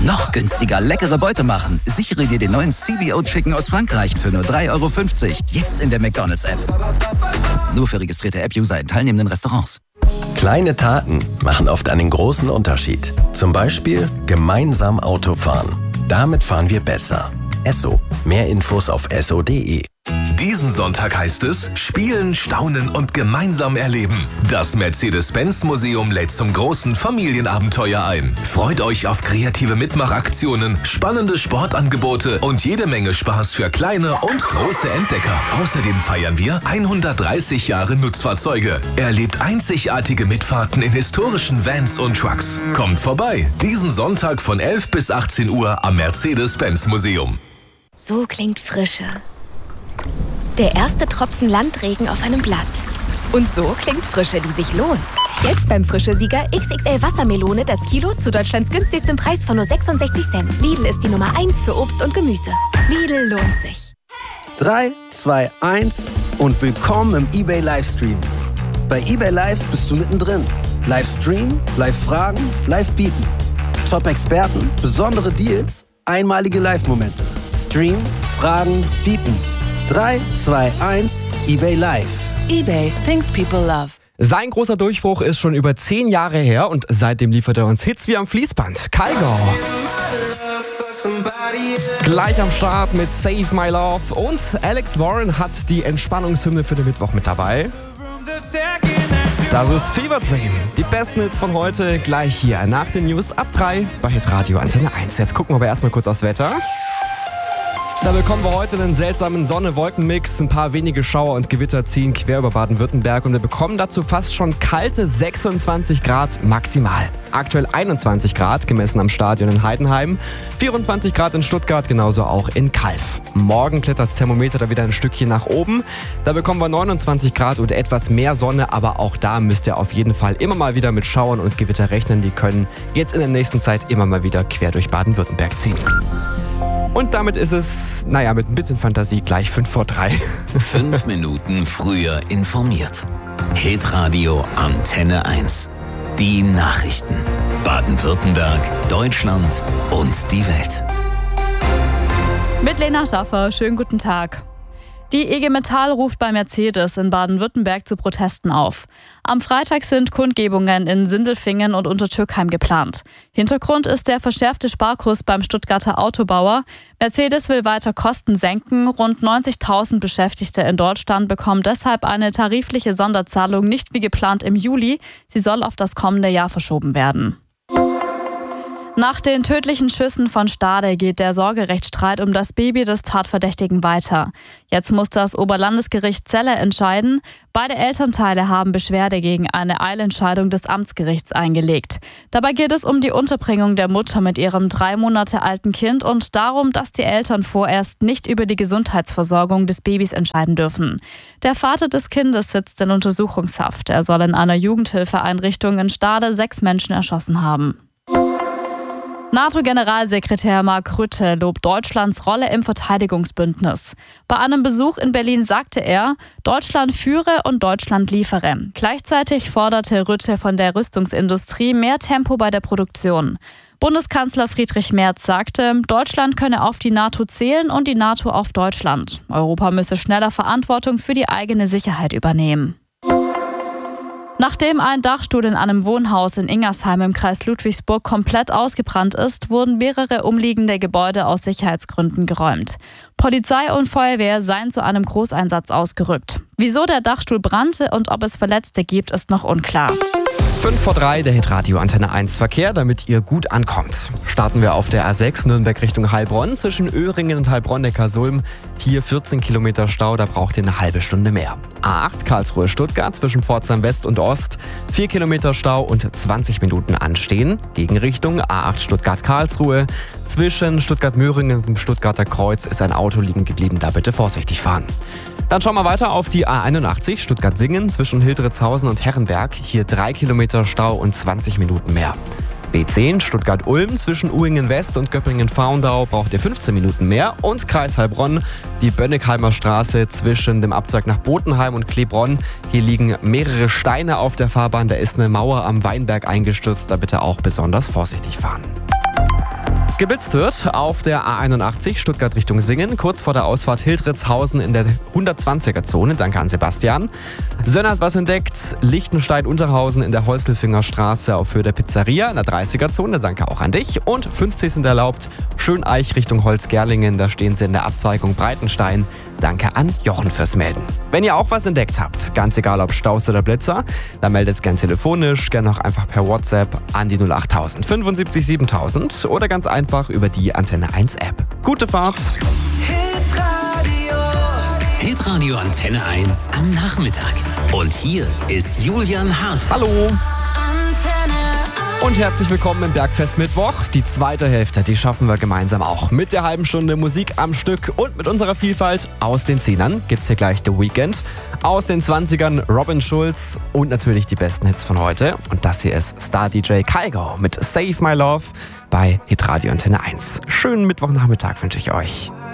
Noch günstiger leckere Beute machen. Sichere dir den neuen CBO Chicken aus Frankreich für nur 3,50 €. Jetzt in der McDonald's-App. Nur für registrierte App-User in teilnehmenden Restaurants. Kleine Taten machen oft einen großen Unterschied. Zum Beispiel gemeinsam Auto fahren. Damit fahren wir besser. Esso. Mehr Infos auf esso.de. Diesen Sonntag heißt es Spielen, Staunen und gemeinsam erleben. Das Mercedes-Benz-Museum lädt zum großen Familienabenteuer ein. Freut euch auf kreative Mitmachaktionen, spannende Sportangebote und jede Menge Spaß für kleine und große Entdecker. Außerdem feiern wir 130 Jahre Nutzfahrzeuge. Erlebt einzigartige Mitfahrten in historischen Vans und Trucks. Kommt vorbei, diesen Sonntag von 11 bis 18 Uhr am Mercedes-Benz-Museum. So klingt Frische. Der erste Tropfen Landregen auf einem Blatt. Und so klingt Frische, die sich lohnt. Jetzt beim Frische-Sieger XXL Wassermelone das Kilo zu Deutschlands günstigstem Preis von nur 66 Cent. Lidl ist die Nummer 1 für Obst und Gemüse. Lidl lohnt sich. 3, 2, 1 und willkommen im eBay Livestream. Bei eBay Live bist du mittendrin. Livestream, Live-Fragen, Live-Bieten. Top-Experten, besondere Deals, einmalige Live-Momente. Stream, Fragen, Bieten. 3, 2, 1, eBay Live. eBay, things people love. Sein großer Durchbruch ist schon über 10 Jahre her und seitdem liefert er uns Hits wie am Fließband. Kygo. Gleich am Start mit Save My Love und Alex Warren hat die Entspannungshymne für den Mittwoch mit dabei. Das ist Fever Dream. Die besten Hits von heute gleich hier nach den News ab 3 bei Hitradio Antenne 1. Jetzt gucken wir aber erstmal kurz aufs Wetter. Da bekommen wir heute einen seltsamen Sonne-Wolken-Mix. Ein paar wenige Schauer und Gewitter ziehen quer über Baden-Württemberg und wir bekommen dazu fast schon kalte 26 Grad maximal. Aktuell 21 Grad gemessen am Stadion in Heidenheim, 24 Grad in Stuttgart, genauso auch in Calw. Morgen klettert das Thermometer da wieder ein Stückchen nach oben. Da bekommen wir 29 Grad und etwas mehr Sonne, aber auch da müsst ihr auf jeden Fall immer mal wieder mit Schauern und Gewitter rechnen. Die können jetzt in der nächsten Zeit immer mal wieder quer durch Baden-Württemberg ziehen. Und damit ist es, mit ein bisschen Fantasie, gleich 5 vor 3. 5 Minuten früher informiert. Hitradio Antenne 1. Die Nachrichten. Baden-Württemberg, Deutschland und die Welt. Mit Lena Schaffer, schönen guten Tag. Die IG Metall ruft bei Mercedes in Baden-Württemberg zu Protesten auf. Am Freitag sind Kundgebungen in Sindelfingen und Untertürkheim geplant. Hintergrund ist der verschärfte Sparkurs beim Stuttgarter Autobauer. Mercedes will weiter Kosten senken. Rund 90.000 Beschäftigte in Deutschland bekommen deshalb eine tarifliche Sonderzahlung nicht wie geplant im Juli. Sie soll auf das kommende Jahr verschoben werden. Nach den tödlichen Schüssen von Stade geht der Sorgerechtsstreit um das Baby des Tatverdächtigen weiter. Jetzt muss das Oberlandesgericht Celle entscheiden. Beide Elternteile haben Beschwerde gegen eine Eilentscheidung des Amtsgerichts eingelegt. Dabei geht es um die Unterbringung der Mutter mit ihrem 3 Monate alten Kind und darum, dass die Eltern vorerst nicht über die Gesundheitsversorgung des Babys entscheiden dürfen. Der Vater des Kindes sitzt in Untersuchungshaft. Er soll in einer Jugendhilfeeinrichtung in Stade 6 Menschen erschossen haben. NATO-Generalsekretär Mark Rutte lobt Deutschlands Rolle im Verteidigungsbündnis. Bei einem Besuch in Berlin sagte er, Deutschland führe und Deutschland liefere. Gleichzeitig forderte Rutte von der Rüstungsindustrie mehr Tempo bei der Produktion. Bundeskanzler Friedrich Merz sagte, Deutschland könne auf die NATO zählen und die NATO auf Deutschland. Europa müsse schneller Verantwortung für die eigene Sicherheit übernehmen. Nachdem ein Dachstuhl in einem Wohnhaus in Ingersheim im Kreis Ludwigsburg komplett ausgebrannt ist, wurden mehrere umliegende Gebäude aus Sicherheitsgründen geräumt. Polizei und Feuerwehr seien zu einem Großeinsatz ausgerückt. Wieso der Dachstuhl brannte und ob es Verletzte gibt, ist noch unklar. 5 vor 3, der Hitradio Antenne 1 Verkehr, damit ihr gut ankommt. Starten wir auf der A6 Nürnberg Richtung Heilbronn zwischen Öhringen und Heilbronn-Neckarsulm. Hier 14 Kilometer Stau, da braucht ihr eine halbe Stunde mehr. A8 Karlsruhe-Stuttgart zwischen Pforzheim West und Ost. 4 Kilometer Stau und 20 Minuten anstehen. Gegenrichtung A8 Stuttgart-Karlsruhe. Zwischen Stuttgart-Möhringen und dem Stuttgarter Kreuz ist ein Auto liegen geblieben, da bitte vorsichtig fahren. Dann schauen wir weiter auf die A81 Stuttgart-Singen zwischen Hildritzhausen und Herrenberg. Hier 3 Kilometer Stau und 20 Minuten mehr. B10 Stuttgart-Ulm zwischen Uhingen-West und Göppingen-Faundau braucht ihr 15 Minuten mehr. Und Kreis Heilbronn, die Bönneckheimer Straße zwischen dem Abzweig nach Botenheim und Klebronn. Hier liegen mehrere Steine auf der Fahrbahn, da ist eine Mauer am Weinberg eingestürzt, da bitte auch besonders vorsichtig fahren. Geblitzt wird auf der A81 Stuttgart Richtung Singen, kurz vor der Ausfahrt Hildritzhausen in der 120er-Zone. Danke an Sebastian. Sönner hat was entdeckt. Lichtenstein-Unterhausen in der Holstelfinger Straße auf Höhe der Pizzeria in der 30er-Zone. Danke auch an dich. Und 50 sind erlaubt. Schöneich Richtung Holzgerlingen. Da stehen sie in der Abzweigung Breitenstein. Danke an Jochen fürs Melden. Wenn ihr auch was entdeckt habt, ganz egal ob Staus oder Blitzer, dann meldet es gern telefonisch, gern auch einfach per WhatsApp an die 08000 75 7000 oder ganz einfach über die Antenne 1 App. Gute Fahrt! Hitradio Antenne 1 am Nachmittag. Und hier ist Julian Haas. Hallo! Und herzlich willkommen im Bergfest Mittwoch. Die zweite Hälfte, die schaffen wir gemeinsam auch. Mit der halben Stunde Musik am Stück und mit unserer Vielfalt. Aus den 10ern gibt's hier gleich The Weeknd. Aus den 20ern Robin Schulz und natürlich die besten Hits von heute. Und das hier ist Star-DJ Kygo mit Save My Love bei Hitradio Antenne 1. Schönen Mittwochnachmittag wünsche ich euch.